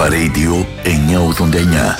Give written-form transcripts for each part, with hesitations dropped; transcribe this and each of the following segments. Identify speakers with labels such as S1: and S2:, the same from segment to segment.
S1: Αλφα Radio 989.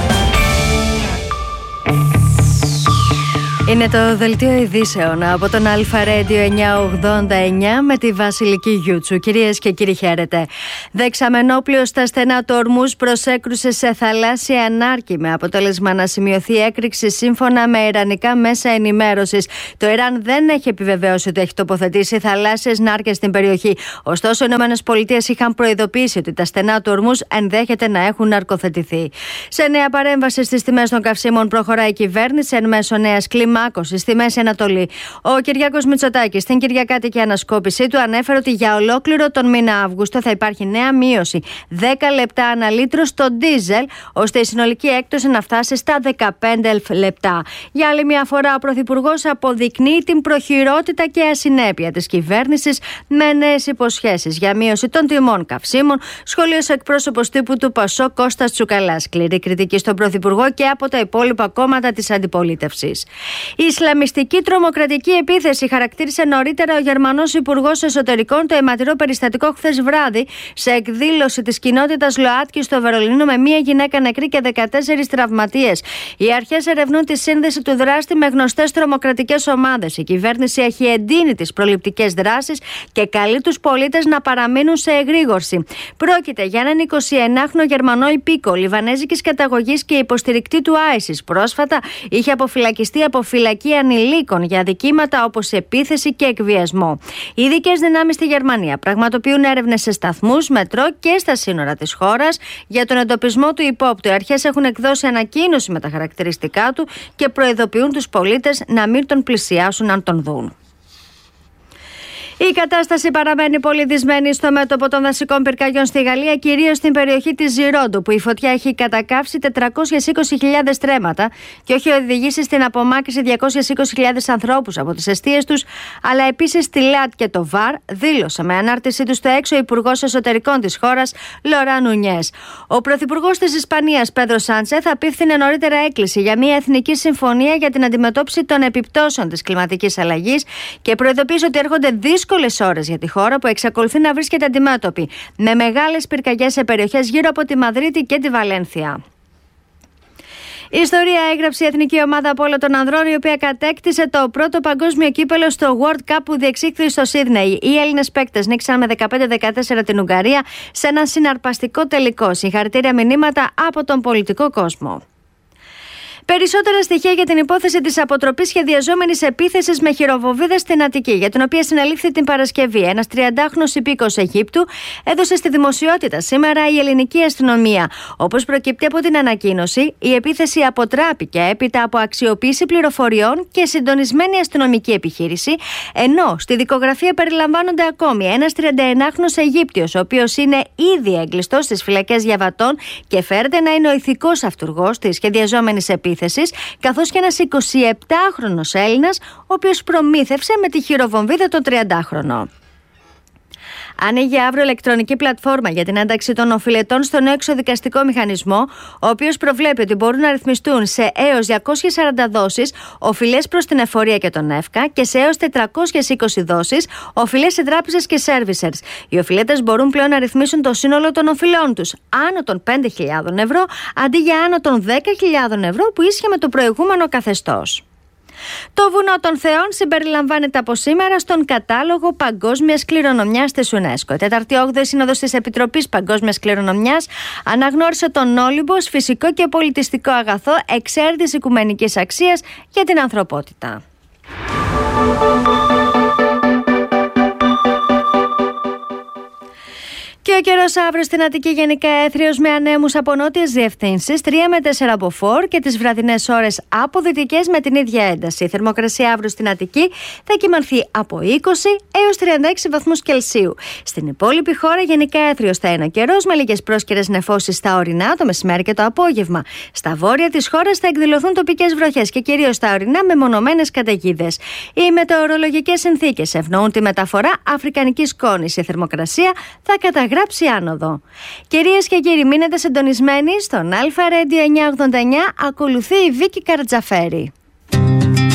S2: Είναι το δελτίο ειδήσεων από τον Αλφα Radio 989 με τη Βασιλική Γιούτσου. Κυρίες και κύριοι, χαίρετε. Δεξαμενόπλοιο στα στενά του Ορμούς προσέκρουσε σε θαλάσσια ανάρκη με αποτέλεσμα να σημειωθεί έκρηξη σύμφωνα με ιρανικά μέσα ενημέρωσης. Το Ιράν δεν έχει επιβεβαίωση ότι έχει τοποθετήσει θαλάσσιες νάρκες στην περιοχή. Ωστόσο, οι ΗΠΑ είχαν προειδοποιήσει ότι τα στενά του Ορμούς ενδέχεται να έχουν ναρκοθετηθεί. Σε νέα παρέμβαση στις τιμές των καυσίμων προχωράει η κυβέρνηση εν μέσω νέας κλιμάκωσης στη Μέση Ανατολή. Ο Κυριάκος Μητσοτάκης στην Κυριακάτικη ανασκόπησή του ανέφερε ότι για ολόκληρο τον μήνα Αύγουστο θα υπάρχει νέα μείωση 10 λεπτά ανά λίτρο στο ντίζελ, ώστε η συνολική έκπτωση να φτάσει στα 15 λεπτά. Για άλλη μια φορά, ο Πρωθυπουργός αποδεικνύει την προχειρότητα και ασυνέπεια της κυβέρνησης με νέες υποσχέσεις για μείωση των τιμών καυσίμων, σχολίωσε εκπρόσωπος τύπου του ΠΑΣΟΚ Κώστας Τσουκαλάς. Σκληρή κριτική στον Πρωθυπουργό και από τα υπόλοιπα κόμματα της αντιπολίτευσης. Η Ισλαμιστική τρομοκρατική επίθεση χαρακτήρισε νωρίτερα ο Γερμανός Υπουργός Εσωτερικών το αιματηρό περιστατικό χθες βράδυ σε εκδήλωση της κοινότητας ΛΟΑΤΚΙ στο Βερολίνο με μία γυναίκα νεκρή και 14 τραυματίες. Οι αρχές ερευνούν τη σύνδεση του δράστη με γνωστές τρομοκρατικές ομάδες. Η κυβέρνηση έχει εντείνει τις προληπτικές δράσεις και καλεί τους πολίτες να παραμείνουν σε εγρήγορση. Πρόκειται για έναν 21χρονο Γερμανό υπήκο λιβανέζικης καταγωγής και υποστηρικτή του ISIS. Πρόσφατα είχε αποφυλακιστεί από φυλακή ανηλίκων για αδικήματα όπως επίθεση και εκβιασμό. Οι ειδικές δυνάμεις στη Γερμανία πραγματοποιούν έρευνες σε σταθμούς, μετρό και στα σύνορα της χώρας για τον εντοπισμό του υπόπτου. Οι αρχές έχουν εκδώσει ανακοίνωση με τα χαρακτηριστικά του και προειδοποιούν τους πολίτες να μην τον πλησιάσουν αν τον δουν. Η κατάσταση παραμένει πολύ δυσμένη στο μέτωπο των δασικών πυρκαγιών στη Γαλλία, κυρίως στην περιοχή της Ζιρόντου, που η φωτιά έχει κατακαύσει 420.000 στρέμματα και έχει οδηγήσει στην απομάκρυνση 220.000 ανθρώπους από τις εστίες τους, αλλά επίσης στη Λάτ και το Βαρ, δήλωσε με ανάρτησή του στο έξω ο Υπουργός Εσωτερικών της χώρας, Λορά Νουνιές. Ο Πρωθυπουργός της Ισπανίας, Πέδρο Σάντσεθ, απίφθινε νωρίτερα έκκληση για μια εθνική συμφωνία για την αντιμετώπιση των επιπτώσεων της κλιματικής αλλαγής και προειδοποίησε ότι έρχονται δύσκολες ώρες για τη χώρα που εξακολουθεί να βρίσκεται αντιμέτωπη με μεγάλες πυρκαγιές σε περιοχές γύρω από τη Μαδρίτη και τη Βαλένθια. Η ιστορία έγραψε η εθνική ομάδα πόλο των ανδρών, η οποία κατέκτησε το πρώτο παγκόσμιο κύπελο στο World Cup που διεξήχθη στο Σίδνεϊ. Οι Έλληνες παίκτες νίκησαν με 15-14 την Ουγγαρία σε ένα συναρπαστικό τελικό. Συγχαρητήρια μηνύματα από τον πολιτικό κόσμο. Περισσότερα στοιχεία για την υπόθεση της αποτροπής σχεδιαζόμενης επίθεσης με χειροβοβίδες στην Αττική, για την οποία συνελήφθη την Παρασκευή ένας 30χρονος υπήκος Αιγύπτου, έδωσε στη δημοσιότητα σήμερα η ελληνική αστυνομία. Όπως προκύπτει από την ανακοίνωση, η επίθεση αποτράπηκε έπειτα από αξιοποίηση πληροφοριών και συντονισμένη αστυνομική επιχείρηση, ενώ στη δικογραφία περιλαμβάνονται ακόμη ένας 31χρονος Αιγύπτιος, ο οποίος είναι ήδη έγκλειστος στις φυλακές Γιαβατών και φέρεται να είναι ο ηθικός αυτουργός της σχεδιαζόμενης επίθεσης, καθώς και ένας 27χρονος Έλληνας, ο οποίος προμήθευσε με τη χειροβομβίδα τον 30χρονο. Ανοίγει αύριο ηλεκτρονική πλατφόρμα για την ένταξη των οφειλετών στον νέο εξοδικαστικό μηχανισμό, ο οποίος προβλέπει ότι μπορούν να ρυθμιστούν σε έως 240 δόσεις οφειλές προς την εφορία και τον ΕΦΚΑ και σε έως 420 δόσεις οφειλές σε τράπεζες και σέρβισερς. Οι οφειλέτες μπορούν πλέον να ρυθμίσουν το σύνολο των οφειλών τους άνω των 5.000 ευρώ αντί για άνω των 10.000 ευρώ που ίσχυε με το προηγούμενο καθεστώς. Το βουνό των Θεών συμπεριλαμβάνεται από σήμερα στον κατάλογο Παγκόσμιας Κληρονομιάς της UNESCO. Η 48η Σύνοδος της Επιτροπής Παγκόσμιας Κληρονομιάς αναγνώρισε τον Όλυμπο ως φυσικό και πολιτιστικό αγαθό εξαίρετης οικουμενικής αξίας για την ανθρωπότητα. Και ο καιρός αύριο στην Αττική γενικά έθριος με ανέμους από νότιες διευθύνσεις, 3 με 4 από φορ και τις βραδινές ώρες από δυτικές με την ίδια ένταση. Η θερμοκρασία αύριο στην Αττική θα κυμανθεί από 20 έως 36 βαθμούς Κελσίου. Στην υπόλοιπη χώρα γενικά έθριος θα είναι ο καιρός με λίγες πρόσκαιρες νεφώσεις στα ορεινά το μεσημέρι και το απόγευμα. Στα βόρεια της χώρας θα εκδηλωθούν τοπικές βροχές και κυρίως στα ορεινά με μονομένες καταιγίδες. Οι μετεωρολογικές συνθήκες ευνοούν τη μεταφορά αφρικανικής σκόνης. Η θερμοκρασία θα καταγράψει άνοδο. Κυρίες και κύριοι, μείνετε συντονισμένοι στον Αλφα Radio 989. Ακολουθεί η Βίκη Καρτζαφέρη.